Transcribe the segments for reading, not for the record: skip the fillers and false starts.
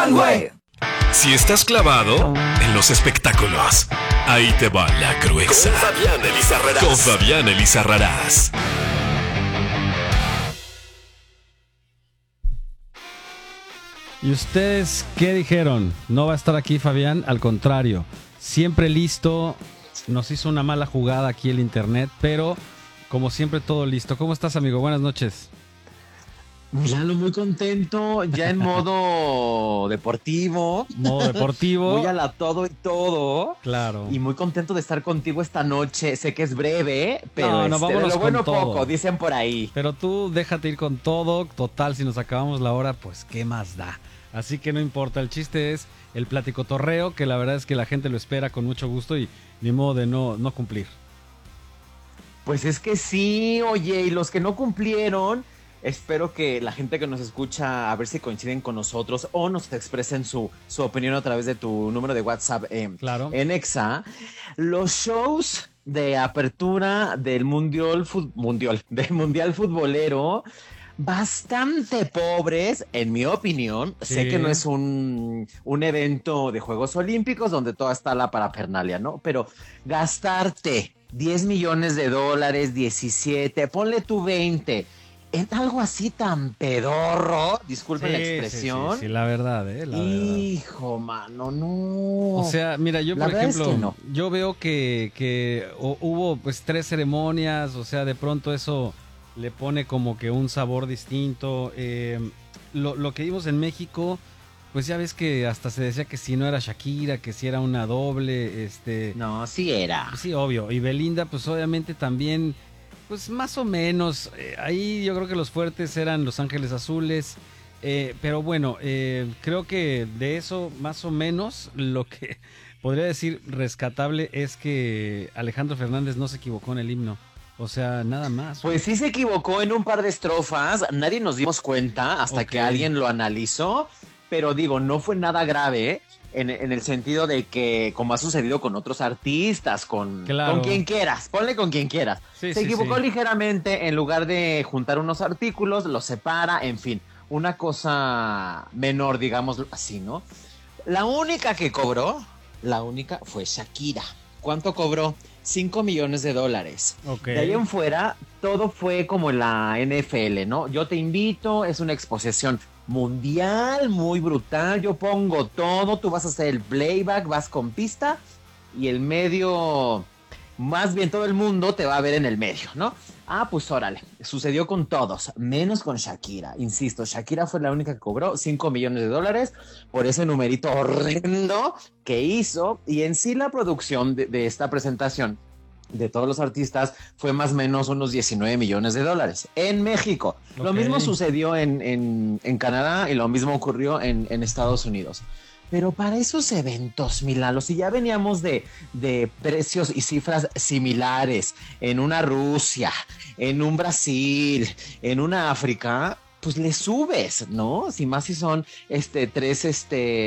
güey. Si estás clavado en los espectáculos, ahí te va la Cruexa. Con Fabián Elizarrarás. ¿Y ustedes qué dijeron? No va a estar aquí Fabián, al contrario, siempre listo. Nos hizo una mala jugada aquí el internet, pero como siempre todo listo. ¿Cómo estás, amigo? Buenas noches. Lalo, muy contento, ya en modo deportivo. Modo deportivo. Voy a la todo y todo. Claro. Y muy contento de estar contigo esta noche. Sé que es breve, pero no, vámonos de lo bueno con todo. poco, dicen por ahí. Pero tú déjate ir con todo. Total, si nos acabamos la hora, pues qué más da. Así que no importa, el chiste es el platicotorreo, que la verdad es que la gente lo espera con mucho gusto y ni modo de no cumplir. Pues es que sí, oye, y los que no cumplieron, espero que la gente que nos escucha, a ver si coinciden con nosotros o nos expresen su opinión a través de tu número de WhatsApp Claro. en Exa. Los shows de apertura del Mundial Futbolero, bastante pobres, en mi opinión. Sí. Sé que no es un evento de Juegos Olímpicos donde toda está la parafernalia, ¿no? Pero gastarte 10 millones de dólares, 17, ponle tú 20, en algo así tan pedorro, disculpen la expresión. Sí, la verdad, la Hijo, mano, no. O sea, mira, yo La por verdad es ejemplo, que no. yo veo que hubo pues 3 ceremonias, o sea, de pronto eso le pone como que un sabor distinto. Lo que vimos en México, pues ya ves que hasta se decía que si no era Shakira, que si era una doble, No, sí era. Sí, obvio. Y Belinda, pues obviamente también, pues más o menos. Ahí yo creo que los fuertes eran Los Ángeles Azules. Pero bueno, creo que de eso más o menos lo que podría decir rescatable es que Alejandro Fernández no se equivocó en el himno. O sea, nada más. Pues sí se equivocó en un par de estrofas, nadie nos dimos cuenta hasta que alguien lo analizó, pero digo, no fue nada grave en el sentido de que, como ha sucedido con otros artistas, con quien quieras, ponle con quien quieras. Sí, se equivocó sí. Ligeramente, en lugar de juntar unos artículos, los separa, en fin, una cosa menor, digámoslo así, ¿no? La única que cobró, fue Shakira. ¿Cuánto cobró? 5 millones de dólares. Okay. De ahí en fuera, todo fue como en la NFL, ¿no? Yo te invito, es una exposición mundial muy brutal, yo pongo todo, tú vas a hacer el playback, vas con pista y el medio, más bien todo el mundo te va a ver en el medio, ¿no? Ah, pues órale, sucedió con todos, menos con Shakira. Insisto, Shakira fue la única que cobró 5 millones de dólares por ese numerito horrendo que hizo. Y en sí la producción de esta presentación de todos los artistas fue más o menos unos 19 millones de dólares en México. Okay. Lo mismo sucedió en Canadá y lo mismo ocurrió en Estados Unidos. Pero para esos eventos, Milalo, si ya veníamos de precios y cifras similares en una Rusia, en un Brasil, en una África, pues le subes, ¿no? Si más si son 3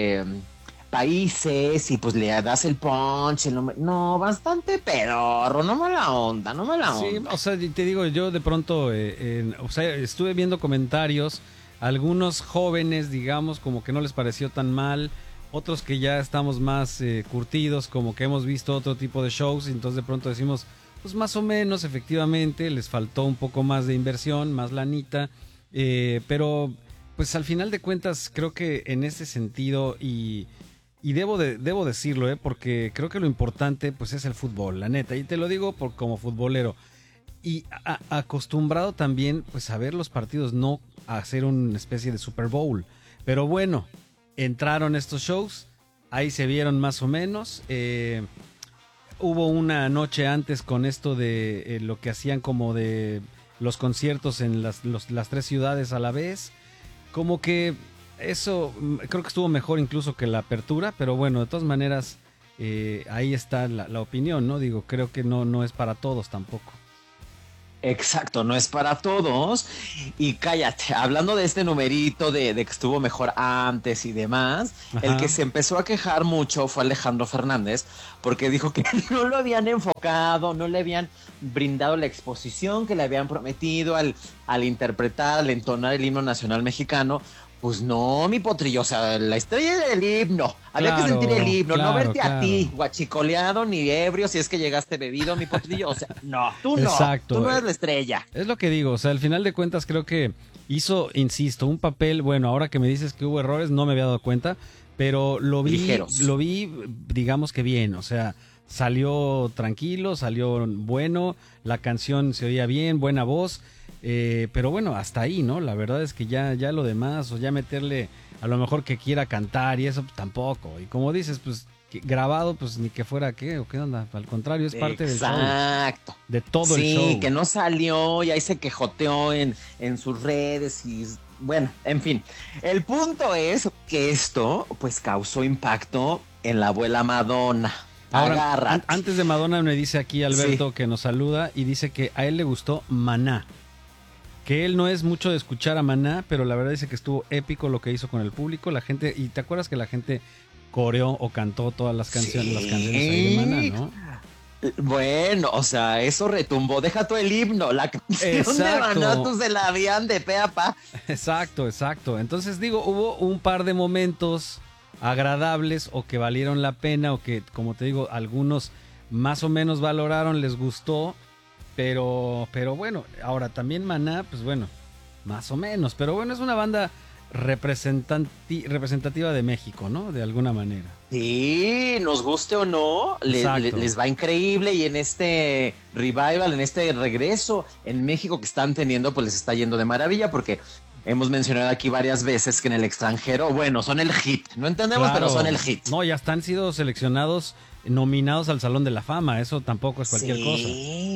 países y pues le das el punch, no, bastante pedorro, no mala onda. Sí, o sea, te digo, yo de pronto, o sea, estuve viendo comentarios, algunos jóvenes, digamos, como que no les pareció tan mal, otros que ya estamos más curtidos, como que hemos visto otro tipo de shows, y entonces de pronto decimos, pues más o menos, efectivamente, les faltó un poco más de inversión, más lanita, pero pues al final de cuentas creo que en ese sentido, y debo decirlo, porque creo que lo importante pues es el fútbol, la neta, y te lo digo como futbolero, y acostumbrado también pues a ver los partidos, no a hacer una especie de Super Bowl, pero bueno, entraron estos shows, ahí se vieron más o menos. Hubo una noche antes con esto de lo que hacían como de los conciertos en las 3 ciudades a la vez. Como que eso creo que estuvo mejor incluso que la apertura, pero bueno, de todas maneras ahí está la opinión, ¿no? Digo, creo que no es para todos tampoco. Exacto, no es para todos. Y cállate, hablando de este numerito de que estuvo mejor antes y demás, ajá, el que se empezó a quejar mucho fue Alejandro Fernández, porque dijo que no lo habían enfocado, no le habían brindado la exposición que le habían prometido al interpretar, al entonar el himno nacional mexicano, Pues no, mi potrillo, o sea, la estrella del himno. Había que sentir el himno, no verte a ti, guachicoleado ni ebrio, si es que llegaste bebido, mi potrillo. O sea, no, tú no. Exacto. Tú no eres la estrella. Es lo que digo, o sea, al final de cuentas creo que hizo, insisto, un papel, bueno, ahora que me dices que hubo errores, no me había dado cuenta, pero Ligeros. lo vi, digamos que bien, o sea, salió tranquilo, salió bueno, la canción se oía bien, buena voz. Pero bueno, hasta ahí, ¿no? La verdad es que ya lo demás, o ya meterle a lo mejor que quiera cantar y eso, pues tampoco. Y como dices, pues grabado, pues ni que fuera qué o qué onda. Al contrario, es parte del show. Exacto. De todo el show. Sí, que no salió y ahí se quejoteó en sus redes y bueno, en fin. El punto es que esto pues causó impacto en la abuela Madonna. Ahora, antes de Madonna me dice aquí Alberto Sí. que nos saluda y dice que a él le gustó Maná. Que él no es mucho de escuchar a Maná, pero la verdad dice que estuvo épico lo que hizo con el público. La gente, y te acuerdas que la gente coreó o cantó todas las canciones, Sí. las canciones ahí de Maná, ¿no? Bueno, o sea, eso retumbó. Deja tú el himno, la canción Exacto. de Maná, tú se la habían de pe a pa. Exacto. Entonces digo, hubo un par de momentos agradables o que valieron la pena o que, como te digo, algunos más o menos valoraron, les gustó. Pero bueno, ahora también Maná, pues bueno, más o menos. Pero bueno, es una banda representativa de México, ¿no? De alguna manera. Sí, nos guste o no, les va increíble y en este revival, en este regreso en México que están teniendo, pues les está yendo de maravilla porque hemos mencionado aquí varias veces que en el extranjero, bueno, son el hit. No entendemos, Claro. pero son el hit. No, ya están sido seleccionados, nominados al Salón de la Fama. Eso tampoco es cualquier cosa.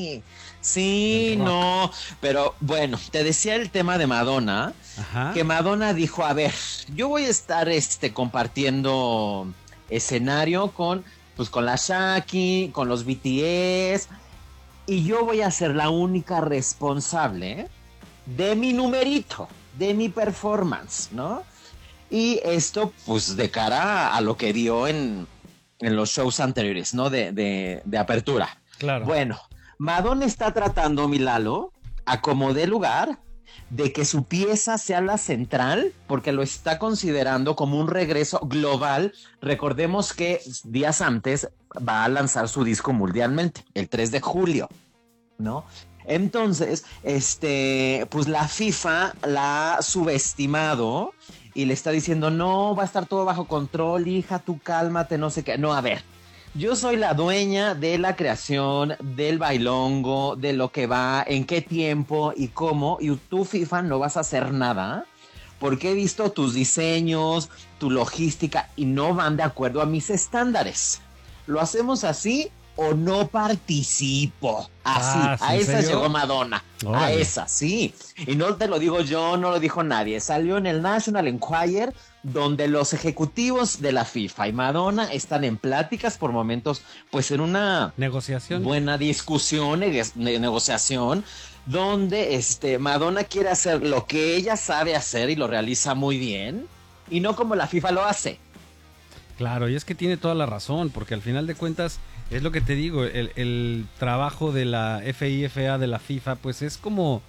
Sí, no, pero bueno, te decía el tema de Madonna, Ajá. que Madonna dijo, a ver, yo voy a estar compartiendo escenario con la Shaki, con los BTS, y yo voy a ser la única responsable de mi numerito, de mi performance, ¿no? Y esto, pues, de cara a lo que dio en los shows anteriores, ¿no? De apertura. Claro. Bueno, Madonna está tratando, mi Lalo, a como dé lugar, de que su pieza sea la central, porque lo está considerando como un regreso global. Recordemos que días antes va a lanzar su disco mundialmente, el 3 de julio, ¿no? Entonces, pues la FIFA la ha subestimado y le está diciendo, no, va a estar todo bajo control, hija, tú cálmate, no sé qué. No, a ver, yo soy la dueña de la creación, del bailongo, de lo que va, en qué tiempo y cómo, y tú, FIFA, no vas a hacer nada, porque he visto tus diseños, tu logística, y no van de acuerdo a mis estándares. ¿Lo hacemos así o no participo? Así, a esa llegó Madonna. Órale. A esa, sí. Y no te lo digo yo, no lo dijo nadie. Salió en el National Enquirer, donde los ejecutivos de la FIFA y Madonna están en pláticas por momentos, pues en una negociación, buena discusión, negociación, donde Madonna quiere hacer lo que ella sabe hacer y lo realiza muy bien, y no como la FIFA lo hace. Claro, y es que tiene toda la razón, porque al final de cuentas, es lo que te digo, el trabajo de la FIFA, de la FIFA, pues es como...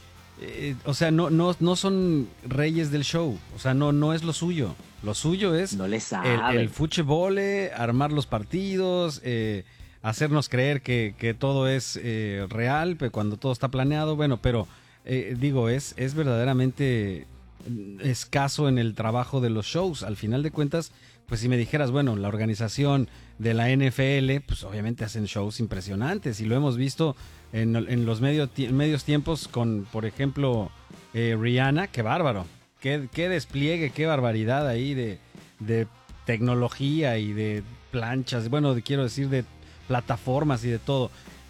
o sea, no son reyes del show. O sea, no es lo suyo. Lo suyo es no les sabe. el fútbol, armar los partidos, hacernos creer que todo es real, cuando todo está planeado. Bueno, pero digo, es verdaderamente escaso en el trabajo de los shows. Al final de cuentas, pues si me dijeras, bueno, la organización de la NFL, pues obviamente hacen shows impresionantes y lo hemos visto en los medios tiempos con, por ejemplo, Rihanna. Qué bárbaro, qué despliegue, qué barbaridad ahí de tecnología y de planchas, bueno, quiero decir de plataformas y de todo.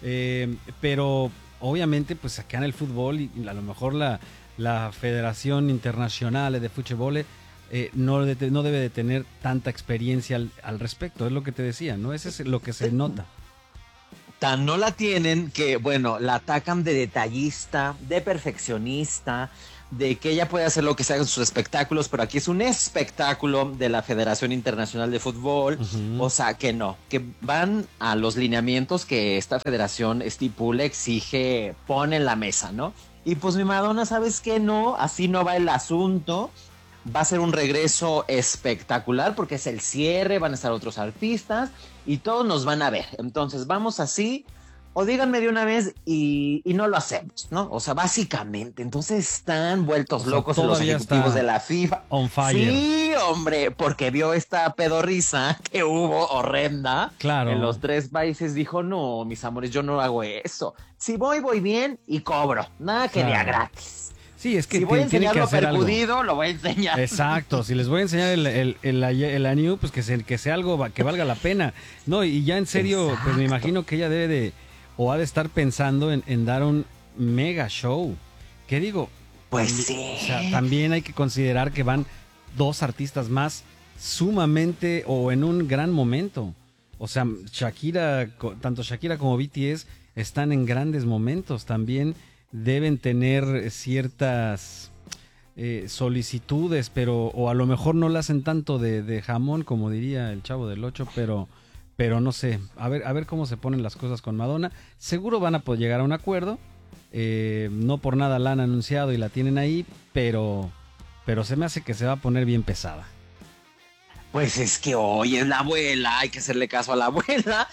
Pero obviamente pues acá en el fútbol y a lo mejor la Federación Internacional de Fútbol no debe de tener tanta experiencia al respecto, es lo que te decía, ¿no? Eso es lo que se nota. Tan no la tienen que, bueno, la atacan de detallista, de perfeccionista, de que ella puede hacer lo que sea en sus espectáculos, pero aquí es un espectáculo de la Federación Internacional de Fútbol, o sea, que no, que van a los lineamientos que esta federación estipula, exige, pone en la mesa, ¿no? Y pues mi Madonna, ¿sabes qué? No, así no va el asunto. va a ser un regreso espectacular porque es el cierre, van a estar otros artistas y todos nos van a ver. Entonces vamos así, o díganme de una vez y no lo hacemos, ¿no? O sea, básicamente, entonces están vueltos locos los ejecutivos de la FIFA. On fire. Sí, hombre, porque vio esta pedorrisa que hubo horrenda. Claro. En los 3 países dijo, no, mis amores, yo no hago eso. Si voy bien y cobro. Nada que día gratis. Sí, es que si voy a enseñar lo percudido, lo voy a enseñar. Exacto, si les voy a enseñar el ANU, pues que sea algo que valga la pena. No, y ya en serio, exacto, pues me imagino que ella debe de, o ha de estar pensando en dar un mega show. ¿Qué digo? Pues sí. O sea, también hay que considerar que van 2 artistas más sumamente o en un gran momento. O sea, tanto Shakira como BTS están en grandes momentos. También deben tener ciertas solicitudes, o a lo mejor no la hacen tanto de jamón, como diría el Chavo del Ocho, pero no sé, a ver cómo se ponen las cosas con Madonna. Seguro van a poder llegar a un acuerdo, no por nada la han anunciado y la tienen ahí, pero se me hace que se va a poner bien pesada. Pues es que hoy es la abuela, hay que hacerle caso a la abuela,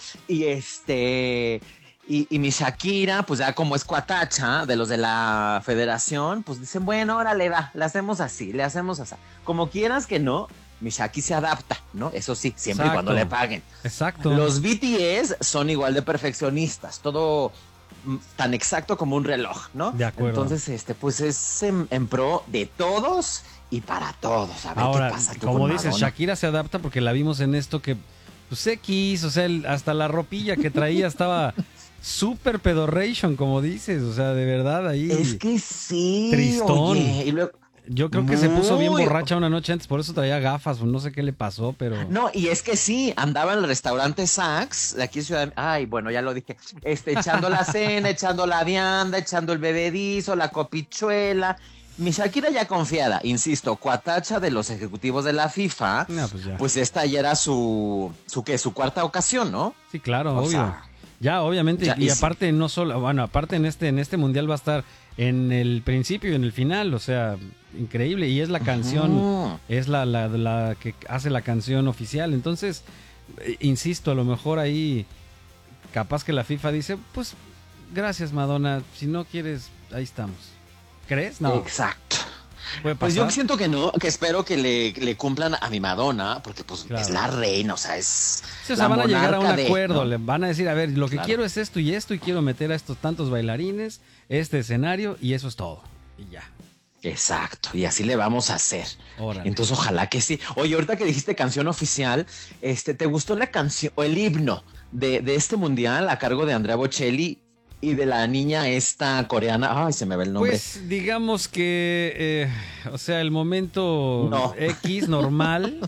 y mi Shakira, pues ya como es cuatacha de los de la federación, pues dicen, bueno, órale va, le hacemos así. Como quieras que no, mi Shakira se adapta, ¿no? Eso sí, siempre y cuando le paguen. Exacto. Los BTS son igual de perfeccionistas, todo tan exacto como un reloj, ¿no? De acuerdo. Entonces, pues es en pro de todos y para todos. A ver ahora, qué pasa. Como dices, Shakira se adapta porque la vimos en esto que, pues X, o sea, hasta la ropilla que traía estaba super pedorration, como dices, o sea, de verdad ahí. Es que sí. Tristón. Oye, y luego, yo creo que se puso bien borracha una noche antes, por eso traía gafas, no sé qué le pasó, pero... No, y es que sí, andaba en el restaurante Saks, de aquí en Ciudad... Ay, bueno, ya lo dije. Echando la cena, echando la vianda, echando el bebedizo, la copichuela. Mi Shakira ya confiada, insisto, cuatacha de los ejecutivos de la FIFA. No, pues esta ya era su cuarta ocasión, ¿no? Sí, claro, obvio. Sea, ya, obviamente, ya, y aparte sí. No solo, bueno, aparte en este mundial va a estar en el principio y en el final, o sea, increíble, y es la canción, es la que hace la canción oficial, entonces, insisto, a lo mejor ahí, capaz que la FIFA dice, pues, gracias Madonna, si no quieres, ahí estamos. ¿Crees? No. Exacto. Pues yo siento que no, que espero que le cumplan a mi Madonna, porque pues es la reina, o sea, es sí, o sea, van a llegar a un acuerdo, le van a decir, a ver, lo que quiero es esto y quiero meter a estos tantos bailarines, este escenario, y eso es todo, y ya. Exacto, y así le vamos a hacer. Órale. Entonces, ojalá que sí. Oye, ahorita que dijiste canción oficial, ¿te gustó la canción o el himno de este mundial a cargo de Andrea Bocelli y de la niña esta coreana? Ay, se me ve el nombre. Pues digamos que, o sea, el momento X normalón.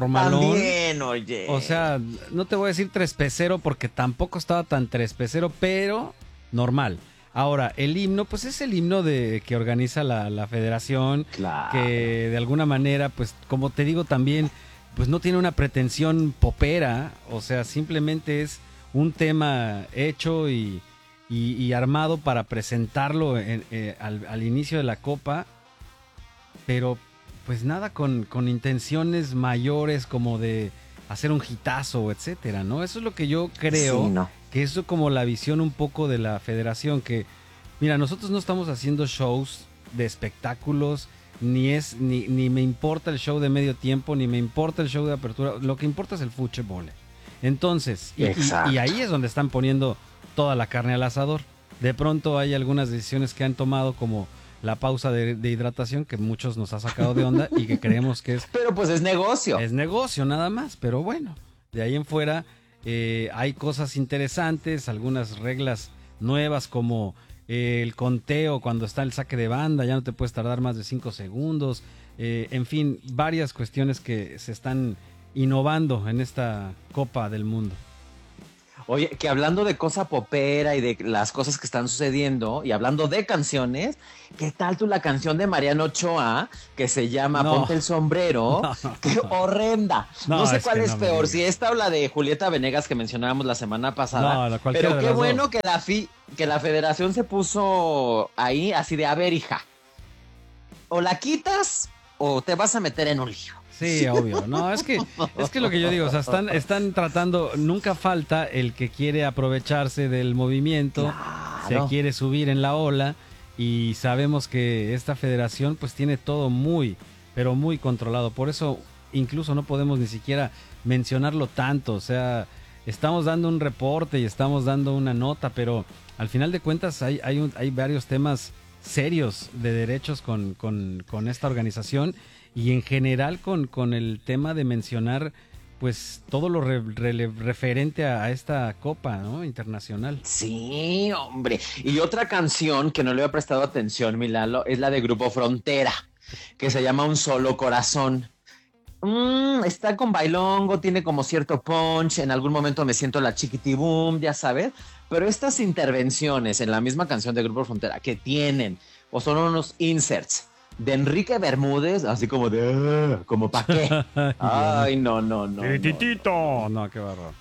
También, oye. O sea, no te voy a decir trespecero porque tampoco estaba tan trespecero, pero normal. Ahora, el himno, pues es el himno que organiza la federación, claro. Que de alguna manera, pues como te digo también, pues no tiene una pretensión popera, o sea, simplemente es un tema hecho y armado para presentarlo al inicio de la Copa, pero pues nada con intenciones mayores como de hacer un hitazo, etcétera, ¿no? Eso es lo que yo creo, sí, no. Que eso es como la visión un poco de la federación, que mira, nosotros no estamos haciendo shows de espectáculos, ni me importa el show de medio tiempo, ni me importa el show de apertura, lo que importa es el fútbol. Entonces, y ahí es donde están poniendo toda la carne al asador. De pronto hay algunas decisiones que han tomado, como la pausa de hidratación, que muchos nos ha sacado de onda y que creemos que es... Pero pues es negocio. Es negocio nada más, pero bueno, de ahí en fuera hay cosas interesantes, algunas reglas nuevas como el conteo cuando está el saque de banda, ya no te puedes tardar más de 5 segundos, en fin, varias cuestiones que se están innovando en esta Copa del Mundo. Oye, que hablando de cosa popera y de las cosas que están sucediendo, y hablando de canciones, ¿qué tal tú la canción de Mariano Ochoa que se llama Ponte el sombrero? No. ¡Qué horrenda! No sé cuál es peor, si esta o la de Julieta Venegas que mencionábamos la semana pasada. No, pero qué bueno que la federación se puso ahí así de, a ver, hija, o la quitas o te vas a meter en un lío. Sí, obvio. No, es que lo que yo digo, o sea, están tratando, nunca falta el que quiere aprovecharse del movimiento, Claro. se quiere subir en la ola, y sabemos que esta federación pues tiene todo muy, pero muy controlado. Por eso incluso no podemos ni siquiera mencionarlo tanto. O sea, estamos dando un reporte y estamos dando una nota, pero al final de cuentas hay varios temas serios de derechos con esta organización, y en general con el tema de mencionar pues todo lo referente a esta copa, ¿no?, internacional. Sí, hombre. Y otra canción que no le había prestado atención, Milalo, es la de Grupo Frontera, que se llama Un Solo Corazón. Está con bailongo, tiene como cierto punch, en algún momento me siento la chiquitiboom, ya sabes, pero estas intervenciones en la misma canción de Grupo Frontera que tienen, o son unos inserts de Enrique Bermúdez, así como de, como pa' qué. Ay, no. Titito. No, qué bárbaro.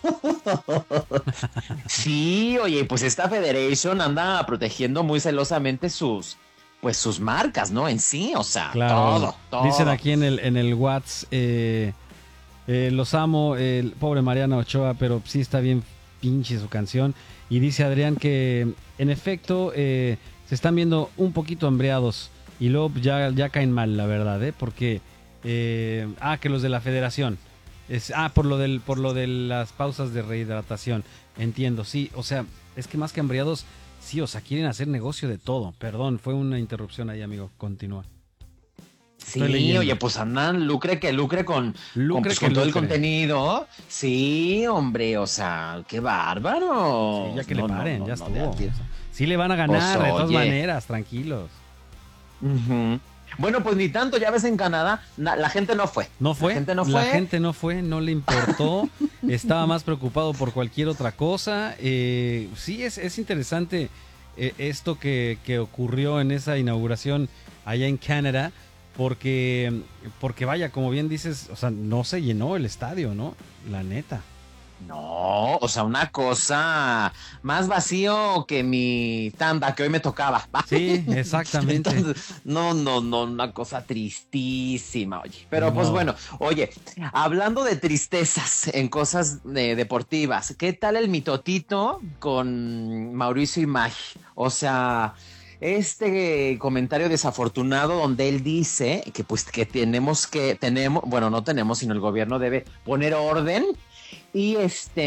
Sí, oye, pues esta Federation anda protegiendo muy celosamente sus marcas, ¿no? En sí, o sea, Claro. todo. Dicen aquí en el WhatsApp, los amo, el pobre Mariana Ochoa, pero sí está bien pinche su canción. Y dice Adrián que en efecto se están viendo un poquito hambreados y luego ya caen mal, la verdad, porque que los de la federación por lo de las pausas de rehidratación, entiendo, sí, o sea, es que más que hambreados, sí, o sea, quieren hacer negocio de todo. Perdón, fue una interrupción ahí, amigo, continúa. Sí, oye, pues andan lucre con todo el contenido. Sí, hombre, o sea, qué bárbaro. Sí, ya que le paren, ya estuvo. Sí le van a ganar, de todas maneras, tranquilos. Uh-huh. Bueno, pues ni tanto, ya ves, en Canadá la gente no fue. ¿No fue? La gente no fue, no le importó, estaba más preocupado por cualquier otra cosa. Sí, es interesante esto que ocurrió en esa inauguración allá en Canadá, porque vaya, como bien dices, o sea, no se llenó el estadio, ¿no? La neta. No, o sea, una cosa más vacío que mi tanda que hoy me tocaba. Sí, exactamente. Entonces, no, una cosa tristísima, oye. Pero pues bueno, oye, hablando de tristezas en cosas deportivas, ¿qué tal el mitotito con Mauricio Imay? O sea, este comentario desafortunado donde él dice que pues que no tenemos, sino el gobierno debe poner orden y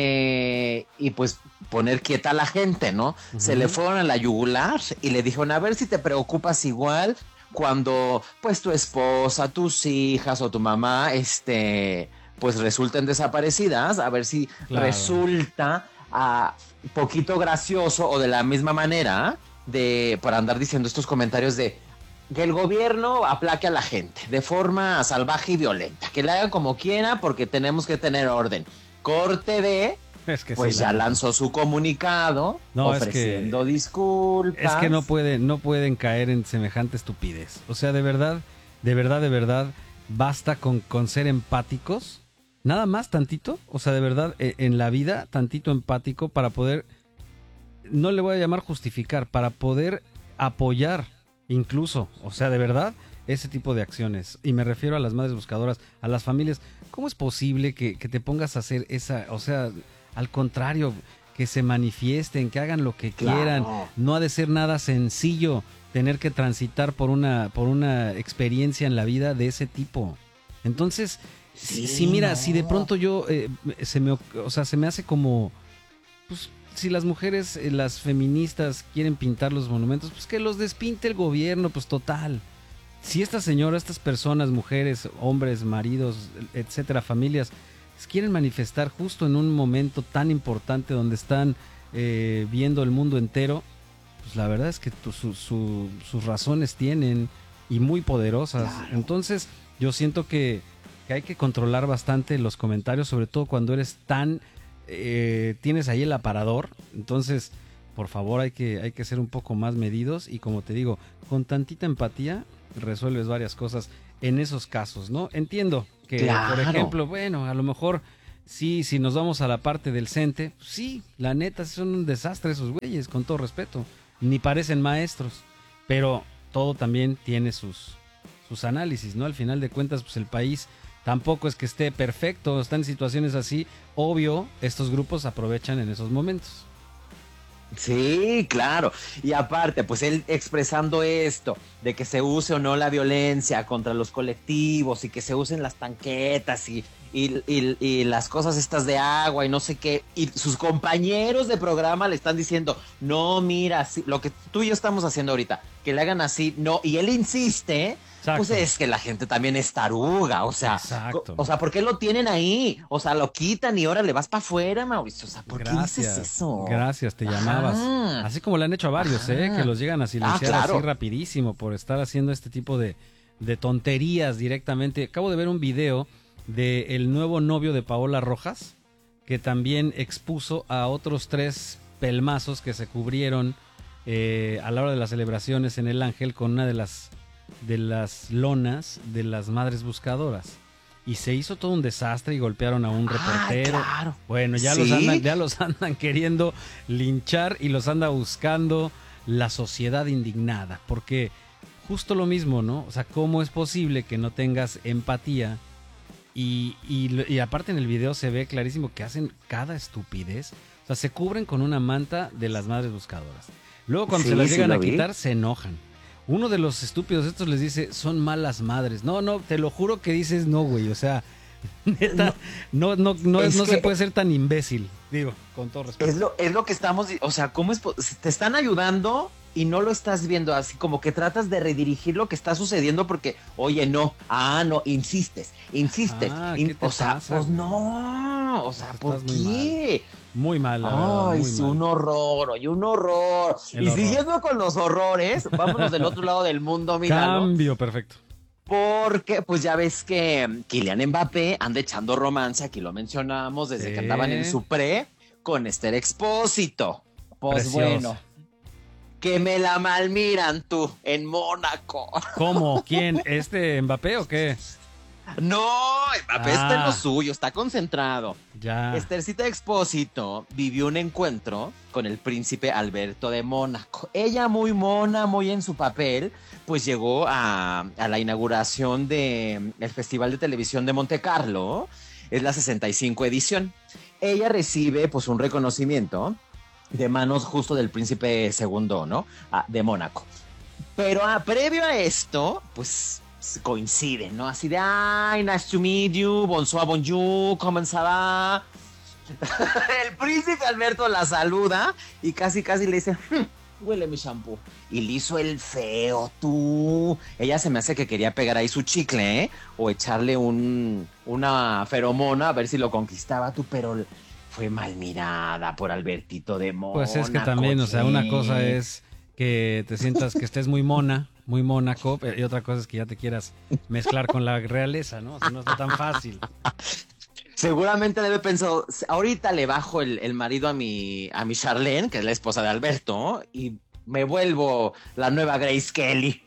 pues poner quieta a la gente, ¿no? Uh-huh. Se le fueron a la yugular y le dijeron, a ver si te preocupas igual cuando pues tu esposa, tus hijas o tu mamá pues resulten desaparecidas, a ver si resulta poquito gracioso o de la misma manera para andar diciendo estos comentarios de que el gobierno aplaque a la gente de forma salvaje y violenta, que le hagan como quiera porque tenemos que tener orden. Corte de, pues sí, ya lanzó su comunicado ofreciendo disculpas. Es que no pueden caer en semejante estupidez. O sea, de verdad, basta con ser empáticos, nada más tantito, o sea, de verdad, en la vida, tantito empático para poder, no le voy a llamar justificar, para poder apoyar incluso, o sea, de verdad, ese tipo de acciones. Y me refiero a las madres buscadoras, a las familias. ¿Cómo es posible que te pongas a hacer esa, o sea, al contrario, que se manifiesten, que hagan lo que quieran? No ha de ser nada sencillo tener que transitar por una experiencia en la vida de ese tipo. Entonces, mira, si de pronto yo se me hace como, pues, si las mujeres, las feministas quieren pintar los monumentos, pues que los despinte el gobierno, pues total. Si estas personas, mujeres, hombres, maridos, etcétera, familias, quieren manifestar justo en un momento tan importante donde están viendo el mundo entero, pues la verdad es que sus razones tienen, y muy poderosas. Claro. Entonces yo siento que hay que controlar bastante los comentarios, sobre todo cuando eres tan tienes ahí el aparador. Entonces, por favor, hay que ser un poco más medidos, y como te digo, con tantita empatía resuelves varias cosas en esos casos, ¿no? Entiendo que, por ejemplo, bueno, a lo mejor sí, si nos vamos a la parte del CENTE, sí, la neta, son un desastre esos güeyes, con todo respeto, ni parecen maestros, pero todo también tiene sus sus análisis, ¿no? Al final de cuentas, pues el país tampoco es que esté perfecto, están en situaciones así. Obvio, estos grupos aprovechan en esos momentos. Sí, claro. Y aparte, pues él expresando esto, de que se use o no la violencia contra los colectivos y que se usen las tanquetas y las cosas estas de agua y no sé qué. Y sus compañeros de programa le están diciendo, no, mira, sí, lo que tú y yo estamos haciendo ahorita, que le hagan así, no. Y él insiste. Exacto. Pues es que la gente también es taruga, o sea, ¿por qué lo tienen ahí? O sea, lo quitan y ahora le vas para afuera, Mauricio, o sea, ¿por qué dices eso? Gracias, te llamabas. Así como le han hecho a varios, que los llegan a silenciar así rapidísimo por estar haciendo este tipo de tonterías directamente. Acabo de ver un video del nuevo novio de Paola Rojas, que también expuso a otros 3 pelmazos que se cubrieron a la hora de las celebraciones en el Ángel con una de las lonas de las madres buscadoras. Y se hizo todo un desastre y golpearon a un reportero. Claro. Bueno, ya los andan queriendo linchar y los anda buscando la sociedad indignada. Porque justo lo mismo, ¿no? O sea, ¿cómo es posible que no tengas empatía? Y aparte en el video se ve clarísimo que hacen cada estupidez. O sea, se cubren con una manta de las madres buscadoras. Luego cuando se las llegan a quitar, se enojan. Uno de los estúpidos estos les dice, son malas madres. No, te lo juro que dices no, güey. O sea, neta, no se puede ser tan imbécil. Digo, con todo respeto. Es lo que estamos, o sea, ¿cómo es? Te están ayudando y no lo estás viendo, así como que tratas de redirigir lo que está sucediendo porque, oye, no, insistes. O sea, pasa, pues no, o sea, ¿por qué? Muy mal. Ay, sí, un horror. Y siguiendo con los horrores, vámonos del otro lado del mundo, míralo. Cambio, perfecto. Porque, pues ya ves que Kylian Mbappé anda echando romance, aquí lo mencionamos, desde que andaban en su con Esther Expósito. Pues precioso. Bueno, que me la malmiran tú, en Mónaco. ¿Cómo? ¿Quién? ¿Mbappé o qué? No, Mbappé está en lo suyo, está concentrado. Ya. Esthercita Expósito vivió un encuentro con el príncipe Alberto de Mónaco. Ella muy mona, muy en su papel, pues llegó a la inauguración del Festival de Televisión de Monte Carlo. Es la 65 edición. Ella recibe pues un reconocimiento de manos justo del príncipe segundo, ¿no? De Mónaco. Pero previo a esto, pues coinciden, ¿no? Así de, ay, nice to meet you, bonjour, ¿cómo ça va? El príncipe Alberto la saluda y casi le dice, huele mi shampoo. Y le hizo el feo, tú. Ella se me hace que quería pegar ahí su chicle, ¿eh? O echarle una feromona a ver si lo conquistaba tú, pero fue mal mirada por Albertito de Mónaco. Pues es que también, o sea, una cosa es que te sientas que estés muy Mónaco, y otra cosa es que ya te quieras mezclar con la realeza, ¿no? O sea, no está tan fácil. Seguramente debe pensar, ahorita le bajo el marido a mi Charlene, que es la esposa de Alberto, y me vuelvo la nueva Grace Kelly.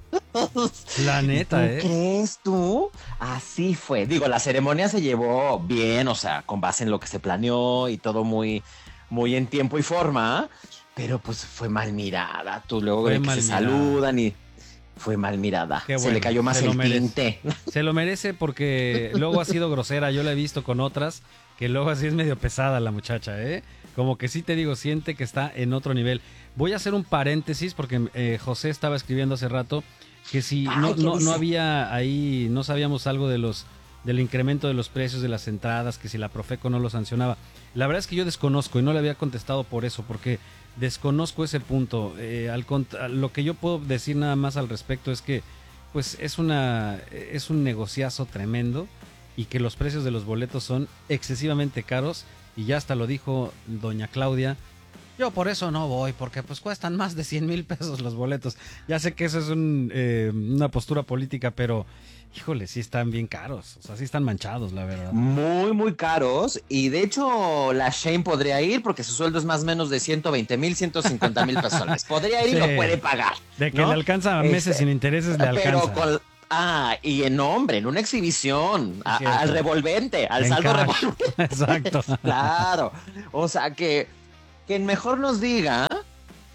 La neta, ¿Tú crees tú? Así fue. Digo, la ceremonia se llevó bien, o sea, con base en lo que se planeó y todo muy, muy en tiempo y forma, pero pues fue mal mirada. Tú luego que se saludan y fue mal mirada. Bueno, se le cayó más el tinte. Se lo merece porque luego ha sido grosera. Yo la he visto con otras que luego así es medio pesada la muchacha, ¿eh? Como que sí te digo, siente que está en otro nivel. Voy a hacer un paréntesis porque José estaba escribiendo hace rato que si no había ahí, no sabíamos algo del incremento de los precios de las entradas, que si la Profeco no lo sancionaba. La verdad es que yo desconozco y no le había contestado por eso, porque desconozco ese punto. Lo que yo puedo decir nada más al respecto es que pues es un negociazo tremendo y que los precios de los boletos son excesivamente caros y ya hasta lo dijo doña Claudia. Yo por eso no voy, porque pues cuestan más de 100,000 pesos los boletos. Ya sé que eso es una postura política, pero híjole, sí están bien caros. O sea, sí están manchados, la verdad. Muy, muy caros. Y de hecho, la Shane podría ir porque su sueldo es más o menos de 120,000, 150,000 pesos al mes. Podría ir y lo puede pagar. De que le alcanza a meses sin intereses, le alcanza. Pero y en una exhibición, al revolvente, al saldo revolvente. Exacto. Claro. O sea, que mejor nos diga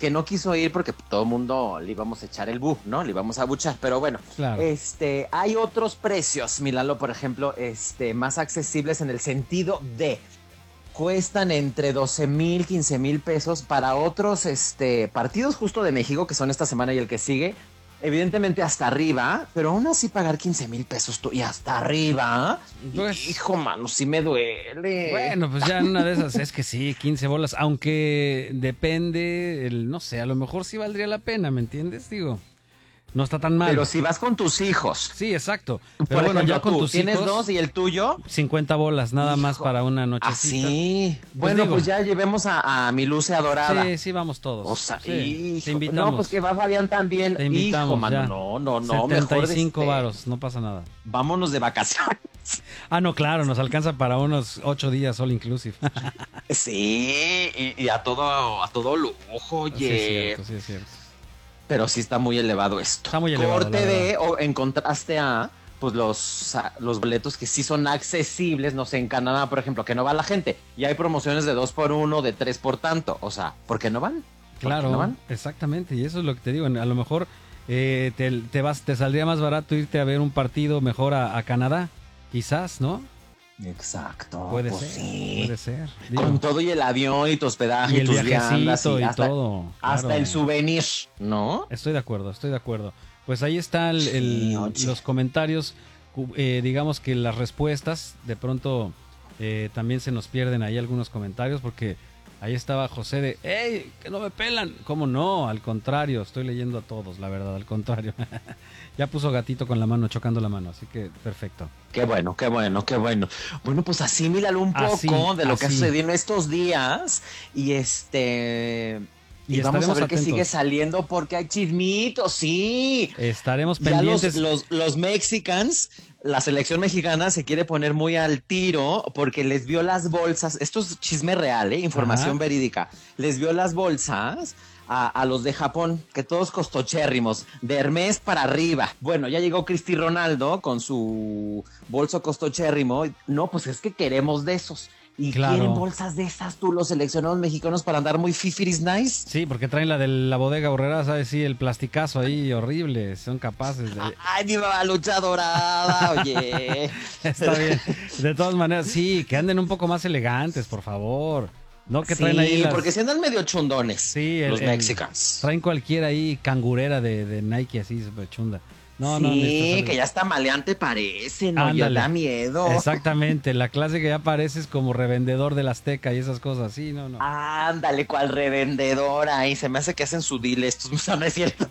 que no quiso ir porque todo el mundo le íbamos a echar el ¿no? Le íbamos a buchar, pero bueno, Claro. Hay otros precios, Milalo, por ejemplo, más accesibles en el sentido de cuestan entre 12,000, 15,000 pesos para otros partidos justo de México, que son esta semana y el que sigue. Evidentemente hasta arriba, pero aún así pagar 15,000 pesos tú y hasta arriba. Pues, hijo, mano, sí me duele. bueno, pues ya en una de esas es que sí, 15 bolas, aunque depende, no sé, a lo mejor sí valdría la pena, ¿me entiendes? Digo, no está tan mal. Pero si vas con tus hijos. Sí, exacto. Pero Por bueno, ejemplo, ya con tú tus tienes hijos, 2 y el tuyo. 50 bolas, nada más para una nochecita. Así. Pues Bueno, digo, pues ya llevemos a mi Luce adorada. Sí, sí, vamos todos. O sea, Sí, hijo, te invitamos. no, pues que va Fabián también. Te invitamos, hijo, mano, ya. no, mejor 75 varos, no pasa nada. vámonos de vacaciones. Ah, no, claro, nos alcanza para unos 8 días all inclusive. Sí, y a todo lujo, oye. Sí, es cierto, sí, es cierto. Pero sí está muy elevado esto. Está muy elevado, Corte la de, verdad. o en contraste a, pues los boletos que sí son accesibles, no sé, en Canadá, por ejemplo, que no va la gente. Y hay promociones de 2 por 1, de 3 por tanto. O sea, ¿por qué no van? ¿Por qué Claro, no van? exactamente, y eso es lo que te digo. A lo mejor te saldría más barato irte a ver un partido mejor a Canadá, quizás, ¿no? Exacto. Puede pues ser, sí. puede ser. Digo, Con todo y el avión y tu hospedaje y y, el tus viandas viajecito y hasta, todo. hasta claro. el souvenir, ¿no? Estoy de acuerdo, estoy de acuerdo. Pues ahí están Sí, oye. los comentarios, digamos que las respuestas, de pronto también se nos pierden ahí algunos comentarios porque ahí estaba José de, ¡ey, que no me pelan! ¿Cómo no? Al contrario, estoy leyendo a todos, la verdad, al contrario. Ya puso gatito con la mano, chocando la mano, así que perfecto. Qué bueno, qué bueno, qué bueno. Bueno, pues asimílalo un poco Así, de lo que ha así. sucedido en estos días y Y vamos a estaremos ver qué atentos. sigue saliendo porque hay chismitos, sí. Estaremos Ya pendientes. los Mexicans, la selección mexicana se quiere poner muy al tiro porque les vio las bolsas, esto es chisme real, información Ajá. verídica, les vio las bolsas a los de Japón, que todos costochérrimos, de Hermes para arriba. Bueno, ya llegó Cristi Ronaldo con su bolso costochérrimo. No, pues es que queremos de esos. Y Claro. quieren bolsas de esas tú, los seleccionados mexicanos, para andar muy fifiris nice. Sí, porque traen la de la bodega horrera, ¿sabes? Sí, el plasticazo ahí horrible. Son capaces de... Ay, mi mamá lucha dorada, oye. Está bien. De todas maneras, sí, que anden un poco más elegantes, por favor. No que traen ahí las... porque si andan medio chundones, Sí, los Mexicans. traen cualquier ahí cangurera de Nike así, súper chunda. No, sí, no, necesitas que ya está maleante parece, ¿no? Ya Ándale. da miedo. Exactamente, la clase que ya pareces como revendedor del Azteca y esas cosas. Sí, no, no. Ándale, cual revendedora. Y se me hace que hacen su deal estos, no es cierto.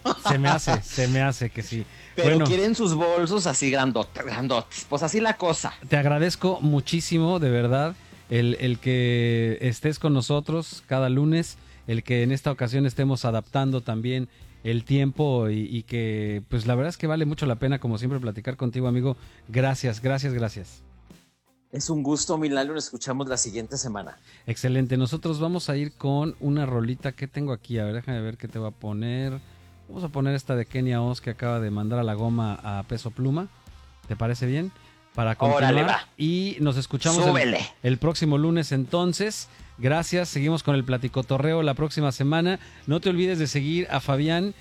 Se me hace que sí. Pero Bueno, quieren sus bolsos así grandotes, grandotes. Pues así la cosa. te agradezco muchísimo, de verdad, el que estés con nosotros cada lunes, el que en esta ocasión estemos adaptando también el tiempo y que, pues la verdad es que vale mucho la pena, como siempre, platicar contigo, amigo. Gracias, gracias, gracias. Es un gusto, Milano. Nos escuchamos la siguiente semana. Excelente. Nosotros vamos a ir con una rolita que tengo aquí. A ver, déjame ver qué te voy a poner. Vamos a poner esta de Kenia Oz que acaba de mandar a la goma a Peso Pluma. ¿Te parece bien? Para continuar. Órale, va. Y nos escuchamos el próximo lunes entonces. Gracias. Seguimos con el platicotorreo la próxima semana. No te olvides de seguir a Fabián,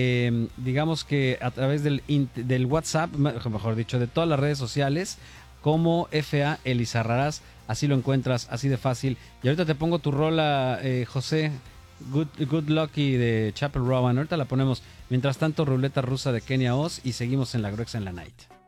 digamos que a través del WhatsApp, mejor dicho, de todas las redes sociales, como FA Elizarrarás. Así lo encuentras, así de fácil. Y ahorita te pongo tu rola, José, Good Lucky de Chapel Rowan. Ahorita la ponemos. Mientras tanto, ruleta rusa de Kenia Oz y seguimos en la Gruexa en la Night.